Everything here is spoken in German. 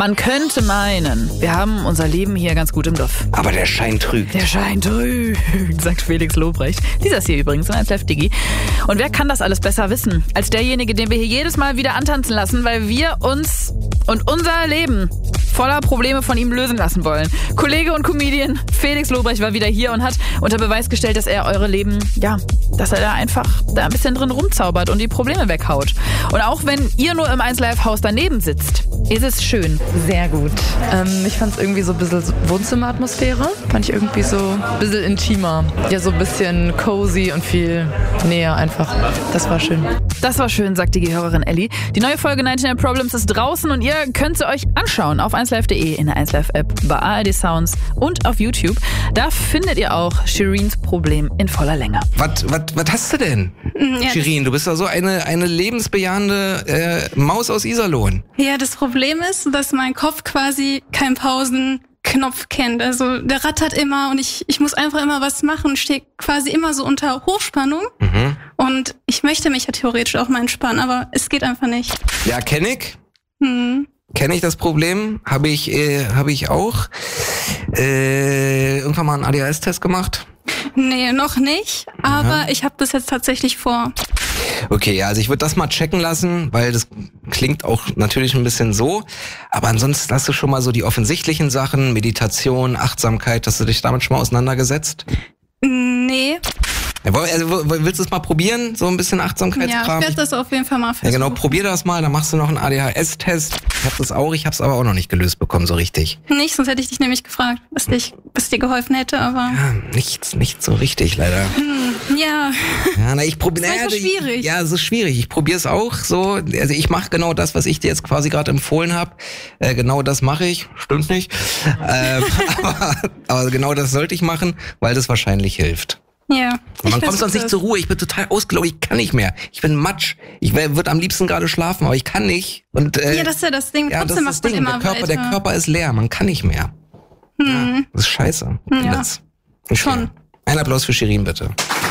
Man könnte meinen, wir haben unser Leben hier ganz gut im Griff. Aber der Schein trügt. Der Schein trügt, sagt Felix Lobrecht. Dieser ist hier übrigens in 1Live Digi. Und wer kann das alles besser wissen, als derjenige, den wir hier jedes Mal wieder antanzen lassen, weil wir uns und unser Leben voller Probleme von ihm lösen lassen wollen. Kollege und Comedian Felix Lobrecht war wieder hier und hat unter Beweis gestellt, dass er eure Leben, dass er da einfach ein bisschen drin rumzaubert und die Probleme weghaut. Und auch wenn ihr nur im 1Live-Haus daneben sitzt, ist es schön. Sehr gut. Ich fand es irgendwie so ein bisschen Wohnzimmeratmosphäre. Fand ich irgendwie so ein bisschen intimer. Ja, so ein bisschen cozy und viel näher einfach. Das war schön. Das war schön, sagt die Hörerin Ellie. Die neue Folge 99 Problems ist draußen und ihr könnt sie euch anschauen auf 1live.de, in der 1Live-App, bei ARD Sounds und auf YouTube. Da findet ihr auch Shireens Problem in voller Länge. Was hast du denn, Shirin? Du bist doch so eine lebensbejahende Maus aus Iserlohn. Ja, das Problem ist, dass mein Kopf quasi keinen Pausenknopf kennt. Also der rattert immer und ich muss einfach immer was machen, stehe quasi immer so unter Hochspannung. Und ich möchte mich ja theoretisch auch mal entspannen, aber es geht einfach nicht. Ja, kenn ich. Kenne ich das Problem? Habe ich auch. Irgendwann mal einen ADHS-Test gemacht? Nee, noch nicht, aber ich habe das jetzt tatsächlich vor. Okay, ja, also ich würde das mal checken lassen, weil das klingt auch natürlich ein bisschen so. Aber ansonsten hast du schon mal so die offensichtlichen Sachen, Meditation, Achtsamkeit, hast du dich damit schon mal auseinandergesetzt? Nee. Also willst du es mal probieren, so ein bisschen Achtsamkeitskram? Ja, ich werde das auf jeden Fall mal versuchen. Ja genau, probier das mal, dann machst du noch einen ADHS-Test. Ich hab das auch, ich hab's aber auch noch nicht gelöst bekommen, so richtig. Nicht, sonst hätte ich dich nämlich gefragt, was dir geholfen hätte, aber... Ja, nicht so richtig, leider. Ja. Ja, na, ich probiere... Das ist so schwierig. Ja, es ist schwierig. Ich probiere es auch so. Also ich mache genau das, was ich dir jetzt quasi gerade empfohlen habe. Genau das mache ich. Stimmt nicht. aber genau das sollte ich machen, weil das wahrscheinlich hilft. Ja. Und man kommt sonst nicht zur Ruhe. Ich bin total ausgelaugt. Ich kann nicht mehr. Ich bin matsch. Ich würde am liebsten gerade schlafen, aber ich kann nicht. Und, ja, das ist ja das Ding. Ja, trotzdem macht man immer der Körper ist leer. Man kann nicht mehr. Ja, das ist scheiße. Ja. Okay. Schon. Ein Applaus für Shirin, bitte.